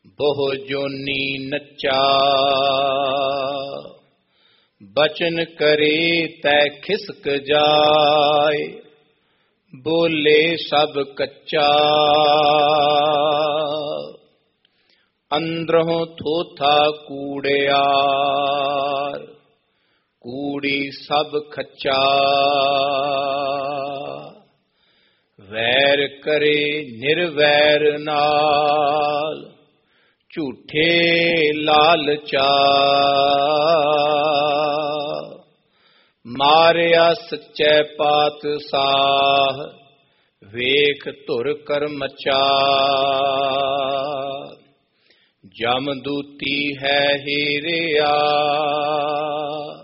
ਬਹੁ ਜੋਨੀ ਨੱਚਾ। ਬਚਨ ਕਰੇ ਤੈ ਖਿਸਕ ਜਾਏ, ਬੋਲੇ ਸਭ ਕੱਚਾ। ਅੰਦਰੋਂ ਥੋਥਾ ਕੂੜਿਆਰ, ਕੂੜੀ ਸਭ ਖੱਚਾ। ਵੈਰ ਕਰੇ ਨਿਰਵੈਰ ਨਾਲ, ਝੂਠੇ ਲਾਲਚਾ। ਮਾਰਿਆ ਸੱਚੇ ਪਾਤਸ਼ਾਹ, ਵੇਖ ਧੁਰ ਕਰਮਚਾ। ਜਮਦੂਤੀ ਹੈ ਹੀਰਿਆ,